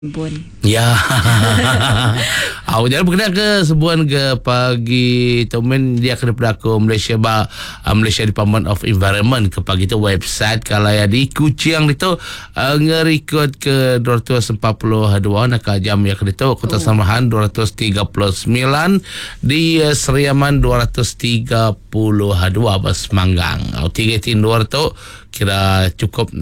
Bun. Ya. Aku jangan berkenaan ke sebuan ke pagi Tomen dia kena berlaku Malaysia Malaysia Department of Environment ke pagi tu website kalau ya di Kuching itu nge-record ke 242 nak jam ya ke itu Kota Samahan 239 di Seriaman 232 Bas Manggang. 3 tu kira cukup